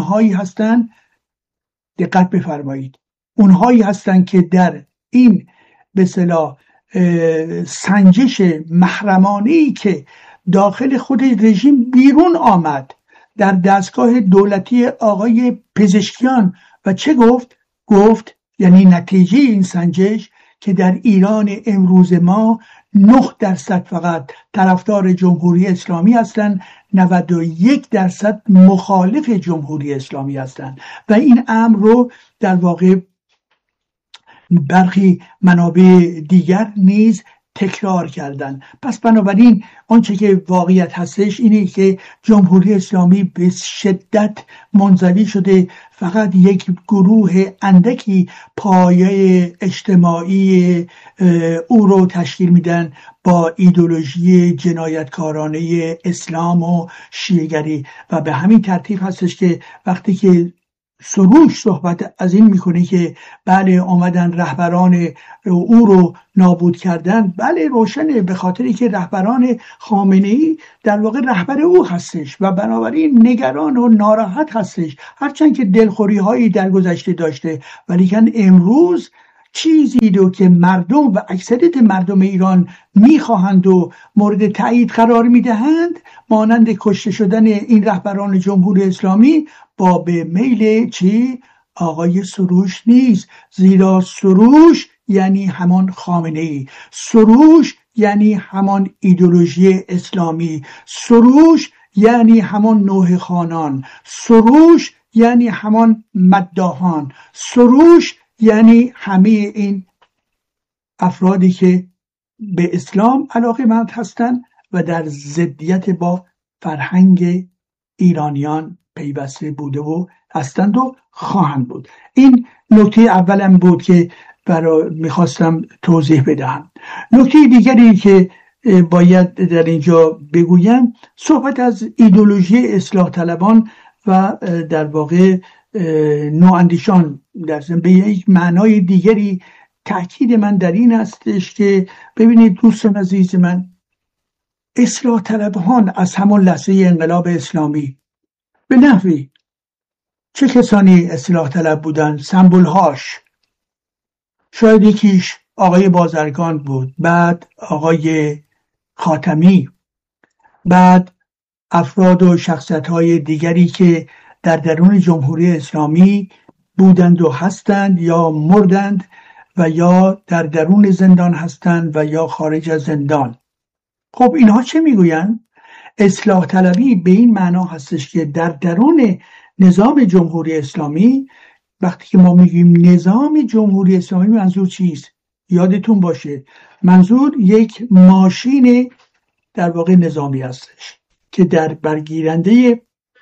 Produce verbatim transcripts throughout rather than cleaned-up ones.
هایی هستن، دقت بفرمایید، اونهایی هستن که در این به اصطلاح سنجش محرمانه‌ای که داخل خود رژیم بیرون آمد در دستگاه دولتی آقای پزشکیان و چه گفت؟ گفت یعنی نتیجه این سنجش که در ایران امروز ما نه درصد فقط طرفدار جمهوری اسلامی هستند، نود و یک درصد مخالف جمهوری اسلامی هستند و این امر رو در واقع برخی منابع دیگر نیز تکرار کردن. پس بنابراین آنچه که واقعیت هستش اینه که جمهوری اسلامی به شدت منزوی شده، فقط یک گروه اندکی پایه اجتماعی او رو تشکیل میدن با ایدئولوژی جنایتکارانه اسلام و شیعه‌گری و به همین ترتیب هستش که وقتی که سروش صحبت از این میکنه که بله آمدن رهبران او رو نابود کردن، بله روشنه، به خاطری که رهبران خامنه‌ای در واقع رهبر او هستش و بنابراین نگران و ناراحت هستش، هرچند که دلخوری هایی در گذشته داشته، ولیکن امروز چیزی رو که مردم و اکثریت مردم ایران میخواهند و مورد تایید قرار میدهند مانند کشته شدن این رهبران جمهوری اسلامی با به میل چی؟ آقای سروش نیست، زیرا سروش یعنی همان خامنه‌ای، سروش یعنی همان ایدئولوژی اسلامی، سروش یعنی همان نوح خانان، سروش یعنی همان مداحان، سروش یعنی همه این افرادی که به اسلام علاقه‌مند هستند و در ضدیت با فرهنگ ایرانیان پیوسته بوده و هستند و خواهند بود. این نکته اولم بود که برای میخواستم توضیح بدهم. نکته دیگری که باید در اینجا بگویم صحبت از ایدئولوژی اصلاح طلبان و در واقع نواندیشان در ضمن به یک معنای دیگری تأکید من در این هستش که ببینید دوستان عزیز من، اصلاح طلبان از همون لحظه انقلاب اسلامی به نحوی چه کسانی اصلاح طلب بودن؟ سمبولهاش شاید یکیش آقای بازرگان بود، بعد آقای خاتمی، بعد افراد و شخصیت‌های دیگری که در درون جمهوری اسلامی بودند و هستند یا مردند و یا در درون زندان هستند و یا خارج از زندان. خب اینها چه میگویند؟ اصلاح طلبی به این معنا هستش که در درون نظام جمهوری اسلامی، وقتی که ما میگیم نظام جمهوری اسلامی منظور چیست؟ یادتون باشه منظور یک ماشین در واقع نظامی هستش که در برگیرنده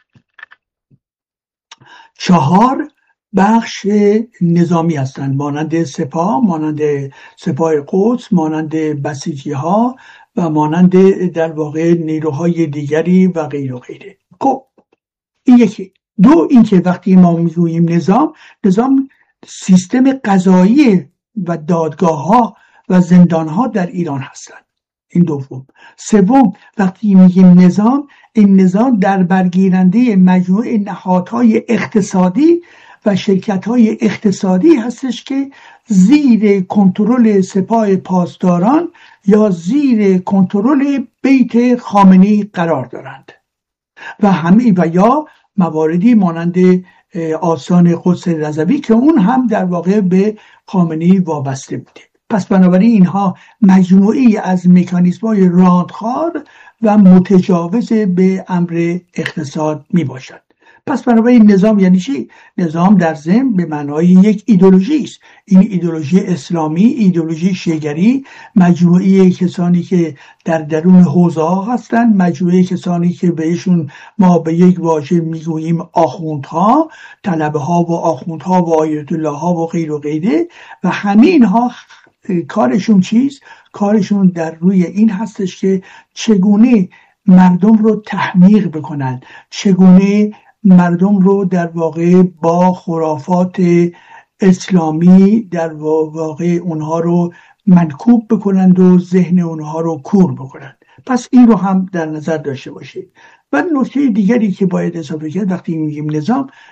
چهار بخش نظامی هستند، مانند سپاه، مانند سپاه قدس، مانند بسیجی ها و مانند در واقع نیروهای دیگری و غیر و غیره. خب این یکی. دو اینکه وقتی ما میگوییم نظام، نظام سیستم قضایی و دادگاه ها و زندان ها در ایران هستند. این دوم. سوم وقتی میگیم نظام، این نظام در برگیرنده مجموعه نهادهای اقتصادی و شرکت‌های اقتصادی هستش که زیر کنترل سپاه پاسداران یا زیر کنترل بیت خامنه‌ای قرار دارند و همه و یا مواردی مانند آستان قدس رضوی که اون هم در واقع به خامنه‌ای وابسته بوده. پس بنابراین اینها مجموعی از مکانیزم‌های راندخوار و متجاوز به امر اقتصاد می باشد. پس بنابراین نظام یعنی چی؟ نظام در ضمن به معنای یک ایدئولوژی است. این ایدئولوژی اسلامی، ایدئولوژی شیعه‌گری، مجموعه کسانی که در درون حوزه ها هستند، مجموعه کسانی که بهشون ما به یک واژه میگوییم آخوندها، طلبه ها و آخوندها و آیت الله ها و غیر و غیره و همین ها کارشون چیست؟ کارشون در روی این هستش که چگونه مردم رو تحمیق بکنن، چگونه مردم رو در واقع با خرافات اسلامی در واقع اونها رو منکوب بکنند و ذهن اونها رو کور بکنند. پس این رو هم در نظر داشته باشید. و نکته دیگری که باید اضافه کرد وقتی میگیم نظام،